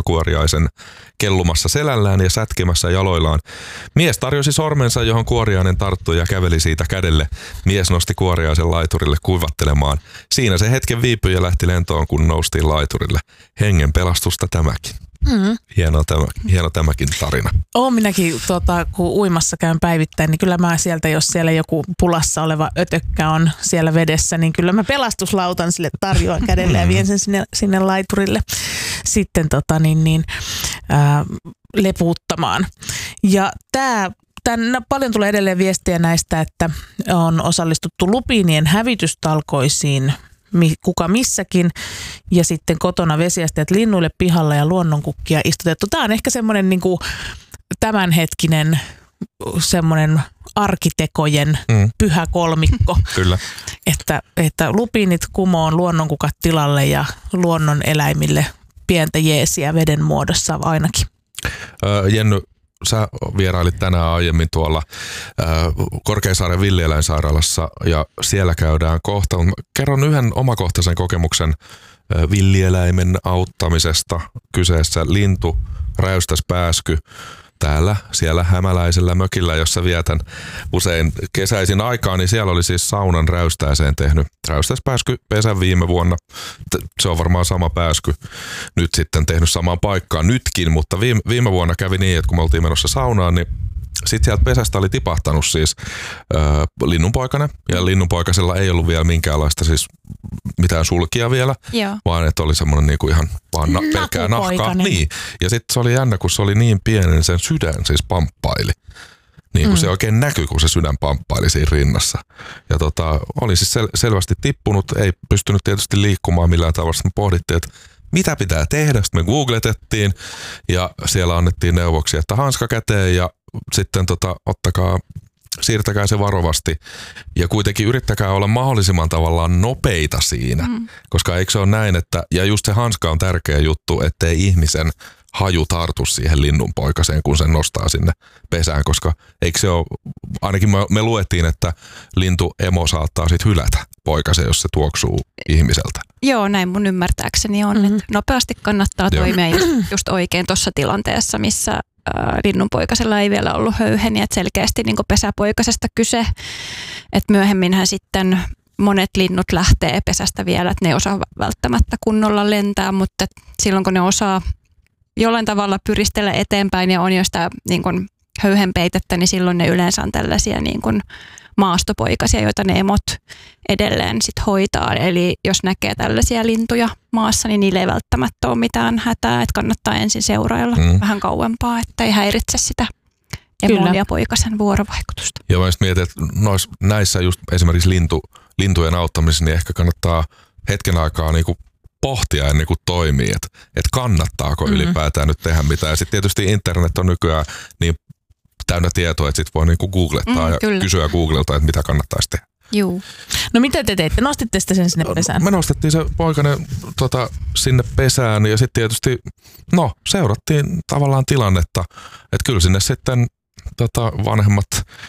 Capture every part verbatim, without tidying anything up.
lintukuoriaisen kellumassa selällään ja sätkemässä jaloillaan. Mies tarjosi sormensa, johon kuoriainen tarttui ja käveli siitä kädelle. Mies nosti kuoriaisen laiturille kuivattelemaan. Siinä se hetken viipyi ja lähti lentoon, kun noustiin laiturille. Hengen pelastusta tämäkin. Mm. Hieno, tämä, hieno tämäkin tarina. Oon minäkin, tuota, kun uimassa käyn päivittäin, niin kyllä mä sieltä, jos siellä joku pulassa oleva ötökkä on siellä vedessä, niin kyllä mä pelastuslautan sille tarjoan kädelle ja vien sen sinne, sinne laiturille sitten tota, niin, niin, ää, lepuuttamaan. Ja tää Tän, paljon tulee edelleen viestiä näistä, että on osallistuttu lupiinien hävitystalkoisiin, kuka missäkin, ja sitten kotona vesiästeet linnuille pihalle ja luonnonkukkia istutettu. Tämä on ehkä semmoinen niin kuin tämänhetkinen semmoinen arkitekojen mm. pyhä kolmikko. Kyllä. Että, että lupiinit kumoon, luonnonkukat tilalle ja luonnon eläimille pientä jeesiä veden muodossa ainakin. Öö, Jenny, sä vierailit tänään aiemmin tuolla äh, Korkeasaaren villieläinsairaalassa ja siellä käydään kohta. Kerron yhden omakohtaisen kokemuksen äh, villieläimen auttamisesta. Kyseessä lintu, räystäspääsky täällä siellä hämäläisellä mökillä, jossa vietän usein kesäisin aikaa, niin siellä oli siis saunan räystääseen tehnyt räystäspääsky pesän viime vuonna. Se on varmaan sama pääsky nyt sitten tehnyt samaan paikkaan nytkin, mutta viime, viime vuonna kävi niin, että kun me oltiin menossa saunaan, niin sitten sieltä pesästä oli tipahtanut siis äh, linnunpoikainen, ja linnunpoikasella ei ollut vielä minkäänlaista siis mitään sulkia vielä, Joo. vaan että oli semmoinen niinku ihan vaan na- pelkkää nahkaa. Niin. Ja sitten se oli jännä, kun se oli niin pieni, niin sen sydän siis pamppaili. Niin kuin mm. se oikein näkyi, kun se sydän pamppaili siinä rinnassa. Ja tota, oli siis sel- selvästi tippunut, ei pystynyt tietysti liikkumaan millään tavalla. Sitten me pohdittiin, että mitä pitää tehdä. Sitten me googletettiin ja siellä annettiin neuvoksia, että hanska käteen ja sitten tota, ottakaa, siirtäkää se varovasti ja kuitenkin yrittäkää olla mahdollisimman tavallaan nopeita siinä, mm. koska eikö se ole näin, että ja just se hanska on tärkeä juttu, ettei ihmisen haju tartu siihen linnunpoikaseen, kun sen nostaa sinne pesään, koska eikö se ole, ainakin me, me luettiin, että lintuemo saattaa sitten hylätä poikasen, jos se tuoksuu ihmiseltä. Joo, näin mun ymmärtääkseni on, mm-hmm. että nopeasti kannattaa Joo. toimia just, just oikein tuossa tilanteessa, missä äh, linnunpoikasella ei vielä ollut höyheniä, että selkeästi niin kuin pesäpoikasesta kyse, että myöhemminhän sitten monet linnut lähtee pesästä vielä, että ne ei osaa välttämättä kunnolla lentää, mutta silloin kun ne osaa jollain tavalla pyristellä eteenpäin ja on jo sitä niin kuin höyhenpeitettä, niin silloin ne yleensä on tällaisia niin kuin maastopoikasia, joita ne emot edelleen sit hoitaa. Eli jos näkee tällaisia lintuja maassa, niin niille ei välttämättä ole mitään hätää, että kannattaa ensin seurailla mm. vähän kauempaa, että ei häiritse sitä emon Kyllä. ja poikasen vuorovaikutusta. Ja mä just mietin, että nois, näissä just esimerkiksi lintu, lintujen auttamisessa, niin ehkä kannattaa hetken aikaa niinku pohtia ennen kuin toimii, että et kannattaako mm-hmm. ylipäätään nyt tehdä mitään. Ja sitten tietysti internet on nykyään niin täynnä tietoa, että sit voi niinku googlettaa mm, ja kyllä. kysyä Googlelta, että mitä kannattaisi tehdä. Juu. No mitä te teitte? Nostitte sitä sen sinne pesään? Me nostettiin se poikainen tota, sinne pesään ja sitten tietysti, no seurattiin tavallaan tilannetta, että kyllä sinne sitten tota, vanhemmat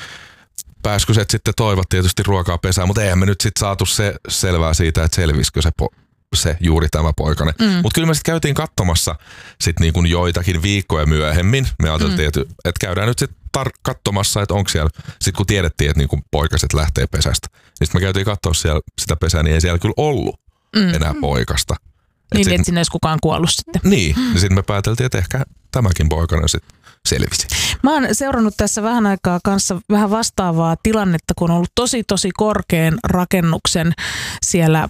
pääskyset sitten toivat tietysti ruokaa pesään, mutta eihän me nyt sitten saatu se selvää siitä, että selvisikö se po- se juuri tämä poikainen. Mm. Mutta kyllä me sitten käytiin katsomassa sit niinku joitakin viikkoja myöhemmin. Me ajateltiin, mm. että et käydään nyt sitten tar- katsomassa, että onko siellä, sitten kun tiedettiin, että niinku poikaset lähtee pesästä, niin sitten me käytiin katsoa siellä sitä pesää, niin ei siellä kyllä ollut mm. enää poikasta. Et niin, sit, että sinne olisi kukaan kuollut sitten. Niin, mm. niin sitten me pääteltiin, että ehkä tämäkin poikainen sitten selvisi. Mä oon seurannut tässä vähän aikaa kanssa vähän vastaavaa tilannetta, kun on ollut tosi tosi korkean rakennuksen siellä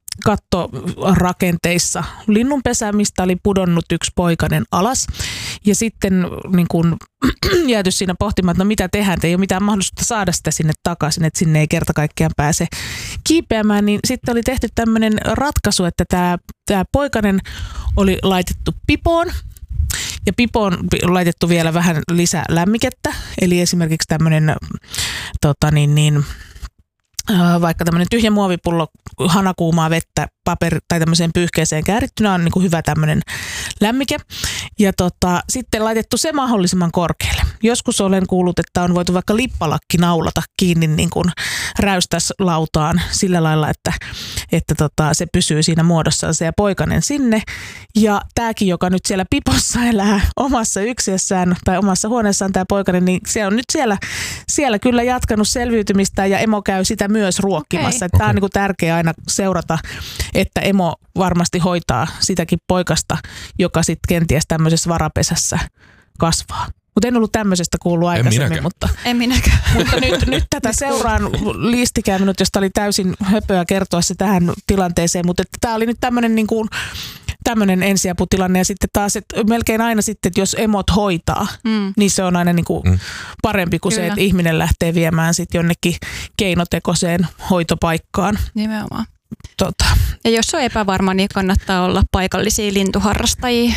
kattorakenteissa linnunpesä, mistä oli pudonnut yksi poikainen alas. Ja sitten niin kun, jääty siinä pohtimaan, että no mitä tehdään, ei ole mitään mahdollisuutta saada sitä sinne takaisin, että sinne ei kerta kaikkiaan pääse kiipeämään. Niin sitten oli tehty tämmöinen ratkaisu, että tämä, tämä poikainen oli laitettu pipoon. Ja pipoon on laitettu vielä vähän lisää lämmikettä, eli esimerkiksi tämmöinen tota niin, niin, vaikka tämmöinen tyhjä muovipullo, hanakuumaa vettä paperi, tai tämmöiseen pyyhkeeseen käärittynä on niin kuin hyvä tämmöinen lämmike. Ja tota, sitten laitettu se mahdollisimman korkealle. Joskus olen kuullut, että on voitu vaikka lippalakki naulata kiinni niin kuin räystäslautaan sillä lailla, että, että tota, se pysyy siinä muodossaan se ja poikanen sinne. Ja tämäkin, joka nyt siellä pipossa elää omassa yksiössään tai omassa huoneessaan tämä poikanen, niin se on nyt siellä, siellä kyllä jatkanut selviytymistä ja emo käy sitä myös ruokkimassa. Okay. Tämä on niin kuin tärkeää aina seurata, että emo varmasti hoitaa sitäkin poikasta, joka sitten kenties tämmöisessä varapesässä kasvaa. Mutta en ollut tämmöisestä kuullut aikaisemmin. En mutta, en minäkään. Mutta nyt, nyt tätä seuraan liistikää minut, josta oli täysin höpöä kertoa se tähän tilanteeseen. Mutta tämä oli nyt tämmöinen niin kuin tämmöinen ensiaputilanne ja sitten taas, että melkein aina sitten, että jos emot hoitaa, mm. niin se on aina niin kuin mm. parempi kuin Kyllä. se, että ihminen lähtee viemään sitten jonnekin keinotekoiseen hoitopaikkaan. Nimenomaan. Tota. Ja jos on epävarma, niin kannattaa olla paikallisia lintuharrastajia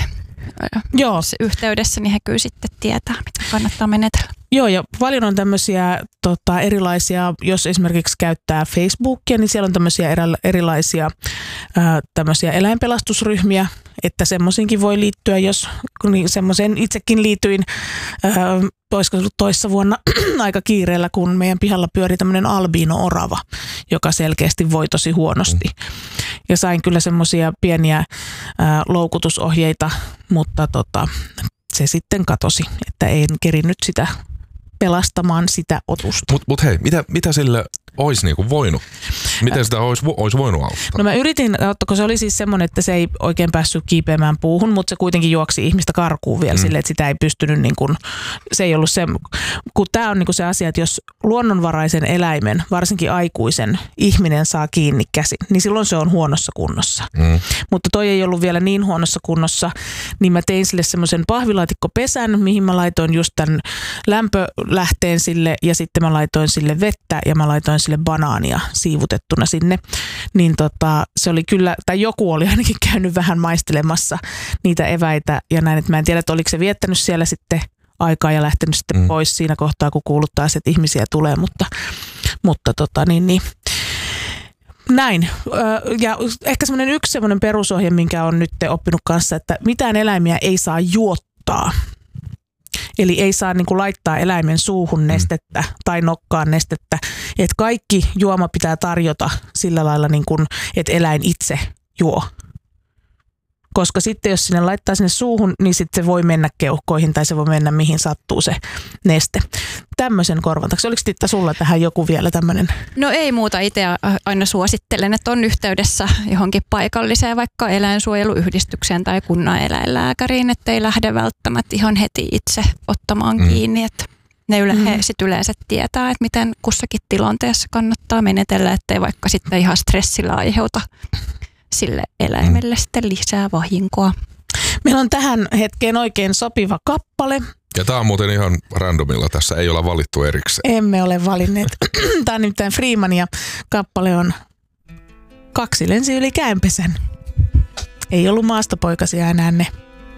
Joo. yhteydessä, niin he kyllä sitten tietää, mitä kannattaa menetellä. Joo, ja paljon on tämmöisiä tota, erilaisia, jos esimerkiksi käyttää Facebookia, niin siellä on tämmöisiä erä, erilaisia ää, tämmöisiä eläinpelastusryhmiä, että semmoisinkin voi liittyä, jos niin semmoisen itsekin liityin, ää, olisiko ollut toissa vuonna aika kiireellä, kun meidän pihalla pyöri tämmöinen albino-orava, joka selkeästi voi tosi huonosti. Ja sain kyllä semmoisia pieniä ää, loukutusohjeita, mutta tota, se sitten katosi, että en kerinyt sitä pelastamaan sitä otusta. Mutta mut hei, mitä, mitä sille olisi niinku voinut? Miten sitä olisi, olisi voinut auttaa? No mä yritin auttaa, kun se oli siis semmoinen, että se ei oikein päässyt kiipeämään puuhun, mutta se kuitenkin juoksi ihmistä karkuun vielä mm. silleen, että sitä ei pystynyt, niin kuin, se ei ollut se, kun tämä on niin kuin se asia, että jos luonnonvaraisen eläimen, varsinkin aikuisen ihminen saa kiinni käsin, niin silloin se on huonossa kunnossa. Mm. Mutta toi ei ollut vielä niin huonossa kunnossa, niin mä tein sille semmoisen pahvilaatikkopesän, mihin mä laitoin just tämän lämpölähteen sille ja sitten mä laitoin sille vettä ja mä laitoin sille banaania siivutettuna sinne, niin tota, se oli kyllä, tai joku oli ainakin käynyt vähän maistelemassa niitä eväitä ja näin, että mä en tiedä, että oliko se viettänyt siellä sitten aikaa ja lähtenyt sitten mm. pois siinä kohtaa, kun kuullut taas, että ihmisiä tulee, mutta, mutta tota niin, niin näin. Ja ehkä semmoinen yksi semmoinen perusohje, minkä on nyt oppinut kanssa, että mitään eläimiä ei saa juottaa. Eli ei saa niin kuin laittaa eläimen suuhun nestettä mm. tai nokkaan nestettä. Että kaikki juoma pitää tarjota sillä lailla, niin kuin, että eläin itse juo. Koska sitten jos sinne laittaa sinne suuhun, niin sitten se voi mennä keuhkoihin tai se voi mennä mihin sattuu se neste. Tämmöisen korvantaksi. Oliko Titta sulla tähän joku vielä tämmöinen? No ei muuta. Itse aina suosittelen, että on yhteydessä johonkin paikalliseen vaikka eläinsuojeluyhdistykseen tai kunnan eläinlääkäriin, ettei lähde välttämättä ihan heti itse ottamaan mm. kiinni. Että ne yle- mm. he sit yleensä tietää, että miten kussakin tilanteessa kannattaa menetellä, ettei vaikka sitten ihan stressillä aiheuta sille eläimelle mm. sitten lisää vahinkoa. Meillä on tähän hetkeen oikein sopiva kappale. Ja tämä on muuten ihan randomilla, tässä ei olla valittu erikseen. Emme ole valinneet. Tämä on nimittäin Freeman ja kappale on Kaksi lensi yli käänpesän. Ei ollut maastopoikasia enää ne.